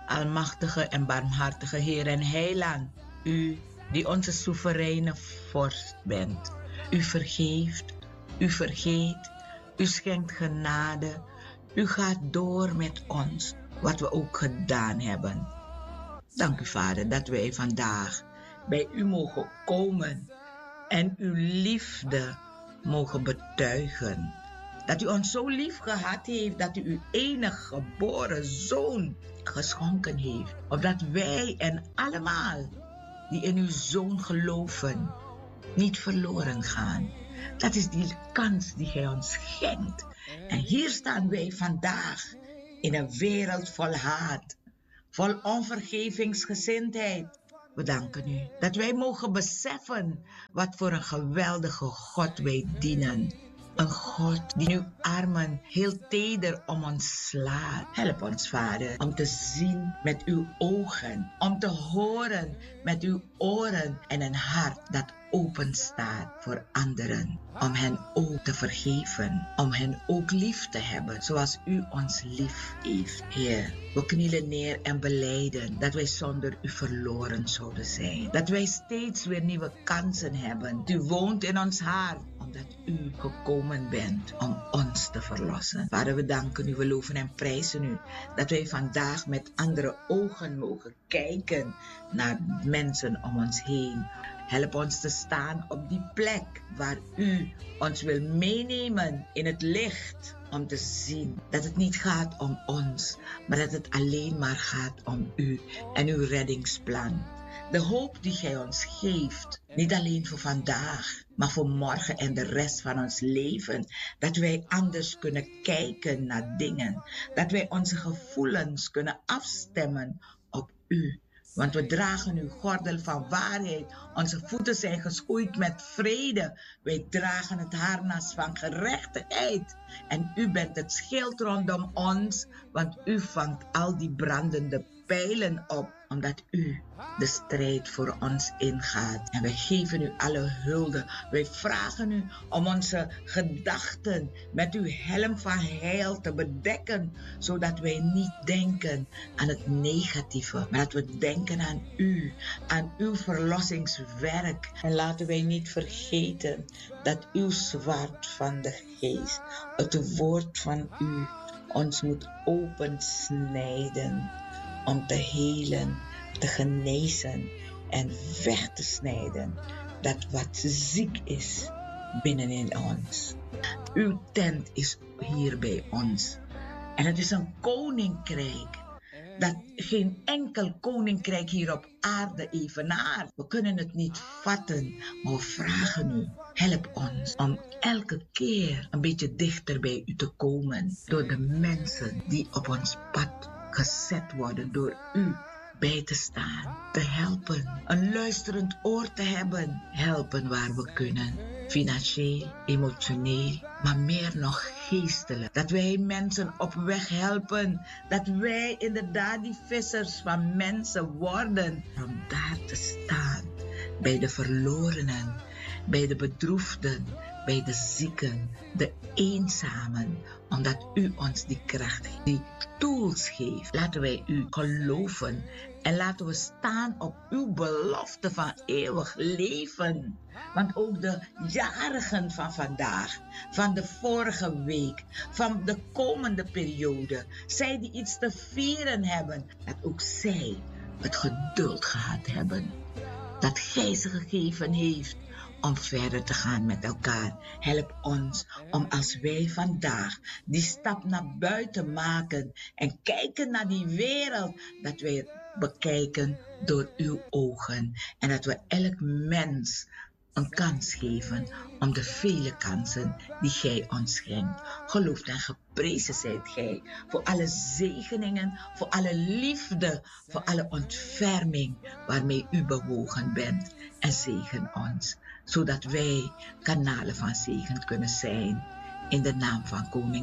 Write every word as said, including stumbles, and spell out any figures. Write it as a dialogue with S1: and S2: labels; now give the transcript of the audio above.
S1: Almachtige en barmhartige Heer en Heiland, U die onze soevereine vorst bent. U vergeeft, U vergeet, U schenkt genade, U gaat door met ons, wat we ook gedaan hebben. Dank U, Vader, dat wij vandaag bij U mogen komen en Uw liefde mogen betuigen. Dat U ons zo lief gehad heeft dat U Uw enige geboren Zoon geschonken heeft. Opdat wij en allemaal die in Uw Zoon geloven niet verloren gaan. Dat is die kans die Gij ons schenkt. En hier staan wij vandaag in een wereld vol haat, vol onvergevingsgezindheid. We danken U dat wij mogen beseffen wat voor een geweldige God wij dienen. Een God die uw armen heel teder om ons slaat. Help ons, Vader, om te zien met uw ogen, om te horen met uw oren en een hart dat open staat voor anderen. Om hen ook te vergeven, om hen ook lief te hebben, zoals u ons lief heeft, Heer. We knielen neer en belijden dat wij zonder u verloren zouden zijn. Dat wij steeds weer nieuwe kansen hebben. U woont in ons hart, omdat u gekomen bent om ons te verlossen. Vader, we danken u, we loven en prijzen u dat wij vandaag met andere ogen mogen kijken naar mensen om ons heen. Help ons te staan op die plek waar u ons wil meenemen in het licht. Om te zien dat het niet gaat om ons, maar dat het alleen maar gaat om u en uw reddingsplan. De hoop die gij ons geeft, niet alleen voor vandaag, maar voor morgen en de rest van ons leven. Dat wij anders kunnen kijken naar dingen. Dat wij onze gevoelens kunnen afstemmen op u. Want we dragen uw gordel van waarheid. Onze voeten zijn geschoeid met vrede. Wij dragen het harnas van gerechtigheid. En u bent het schild rondom ons, want u vangt al die brandende pijlen op, omdat u de strijd voor ons ingaat. En wij geven u alle hulde. Wij vragen u om onze gedachten met uw helm van heil te bedekken, zodat wij niet denken aan het negatieve, maar dat we denken aan u, aan uw verlossingswerk. En laten wij niet vergeten dat uw zwaard van de geest, het woord van u, ons moet opensnijden om te helen, te genezen en weg te snijden dat wat ziek is binnenin ons. Uw tent is hier bij ons. En het is een koninkrijk dat geen enkel koninkrijk hier op aarde evenaart. We kunnen het niet vatten, maar we vragen u, help ons om elke keer een beetje dichter bij u te komen. Door de mensen die op ons pad gezet worden, door u bij te staan, te helpen, een luisterend oor te hebben, helpen waar we kunnen, financieel, emotioneel, maar meer nog geestelijk. Dat wij mensen op weg helpen, dat wij inderdaad die vissers van mensen worden, om daar te staan, bij de verlorenen, bij de bedroefden, bij de zieken, de eenzamen, omdat u ons die kracht, die tools geeft. Laten wij u geloven en laten we staan op uw belofte van eeuwig leven. Want ook de jarigen van vandaag, van de vorige week, van de komende periode, zij die iets te vieren hebben, dat ook zij het geduld gehad hebben, dat gij ze gegeven heeft om verder te gaan met elkaar. Help ons om als wij vandaag die stap naar buiten maken en kijken naar die wereld, dat wij het bekijken door uw ogen. En dat we elk mens een kans geven om de vele kansen die gij ons schenkt. Geloofd en geprezen zijt gij voor alle zegeningen, voor alle liefde, voor alle ontferming waarmee u bewogen bent. En zegen ons, zodat wij kanalen van zegen kunnen zijn. In de naam van Koning